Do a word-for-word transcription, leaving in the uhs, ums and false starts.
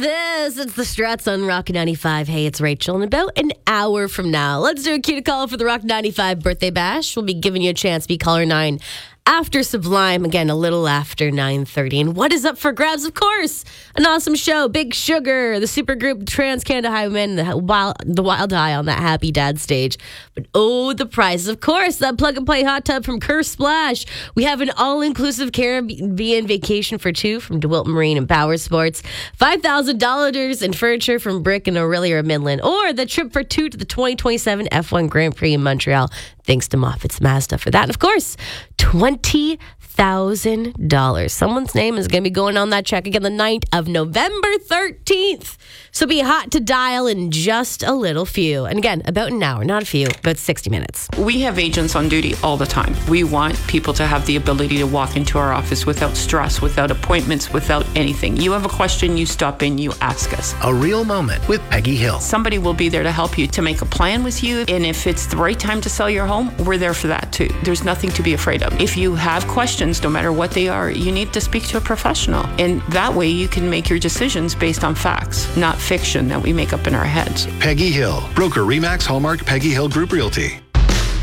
this. It's the Struts on Rock ninety-five. Hey, it's Rachel. In about an hour from now, let's do a cue to call for the Rock ninety-five birthday bash. We'll be giving you a chance to be caller nine after Sublime, again, a little after nine thirty. And what is up for grabs? Of course, an awesome show. Big Sugar, the supergroup Trans Canada Highwaymen, the wild, the wild High on that Happy Dad stage. But oh, the prize, of course, that plug and play hot tub from Curse Splash. We have an all-inclusive Caribbean vacation for two from DeWitt Marine and Power Sports. five thousand dollars in furniture from Brick and Aurelia Midland. Or the trip for two to the twenty twenty-seven F one Grand Prix in Montreal. Thanks to Moffitt's Mazda for that. And of course, twenty thousand dollars. Someone's name is going to be going on that check again the night of November thirteenth. So be hot to dial in just a little few. And again, about an hour, not a few, about sixty minutes. We have agents on duty all the time. We want people to have the ability to walk into our office without stress, without appointments, without anything. You have a question, you stop in, you ask us. A real moment with Peggy Hill. Somebody will be there to help you, to make a plan with you. And if it's the right time to sell your home, we're there for that too. There's nothing to be afraid of. If you have questions, no matter what they are, you need to speak to a professional. And that way you can make your decisions based on facts, not fiction that we make up in our heads. Peggy Hill, broker Remax Hallmark Peggy Hill Group Realty.